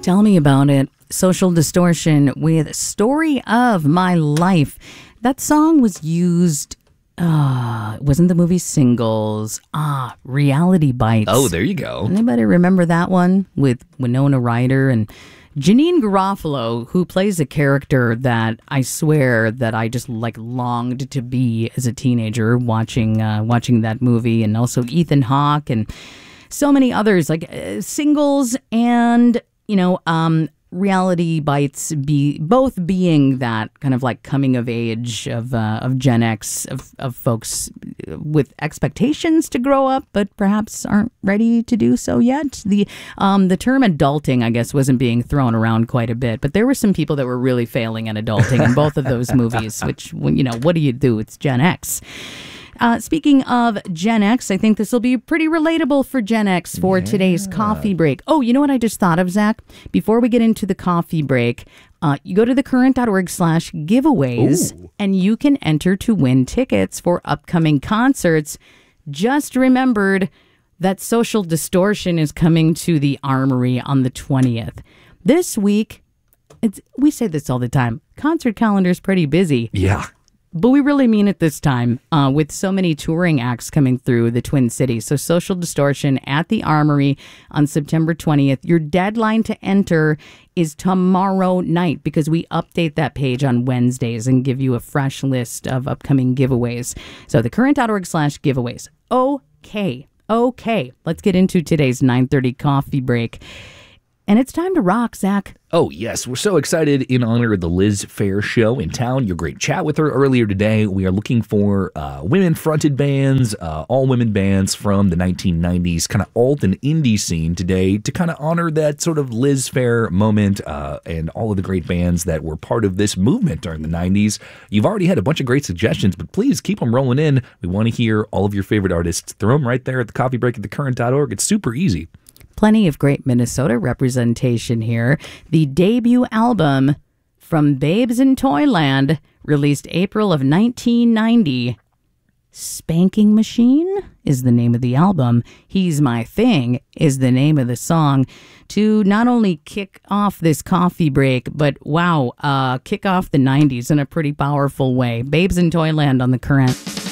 Tell me about it. Social Distortion with Story of My Life. That song was used, it wasn't the movie Singles. Reality Bites. Oh, there you go. Anybody remember that one with Winona Ryder and Janine Garofalo, who plays a character that I swear that I just longed to be as a teenager watching that movie, and also Ethan Hawke and so many others Singles and Reality Bites, both being that kind of coming of age of Gen X, of folks with expectations to grow up, but perhaps aren't ready to do so yet. The term adulting, I guess, wasn't being thrown around quite a bit, but there were some people that were really failing at adulting in both of those movies, which, what do you do? It's Gen X. Speaking of Gen X, I think this will be pretty relatable for Gen X for today's coffee break. Oh, you know what I just thought of, Zach? Before we get into the coffee break, you go to thecurrent.org/giveaways, and you can enter to win tickets for upcoming concerts. Just remembered that Social Distortion is coming to the Armory on the 20th. This week, we say this all the time, concert calendar's pretty busy. Yeah. But we really mean it this time with so many touring acts coming through the Twin Cities. So Social Distortion at the Armory on September 20th. Your deadline to enter is tomorrow night because we update that page on Wednesdays and give you a fresh list of upcoming giveaways. So thecurrent.org/giveaways. Okay. Let's get into today's 9:30 coffee break. And it's time to rock, Zach. Oh, yes. We're so excited in honor of the Liz Phair show in town. Your great chat with her earlier today. We are looking for women-fronted bands, all-women bands from the 1990s, kind of alt and indie scene today to kind of honor that sort of Liz Phair moment and all of the great bands that were part of this movement during the 90s. You've already had a bunch of great suggestions, but please keep them rolling in. We want to hear all of your favorite artists. Throw them right there at the coffee break at thecurrent.org. It's super easy. Plenty of great Minnesota representation here. The debut album from Babes in Toyland, released April of 1990. Spanking Machine is the name of the album. He's My Thing is the name of the song. To not only kick off this coffee break, but kick off the 90s in a pretty powerful way. Babes in Toyland on The Current.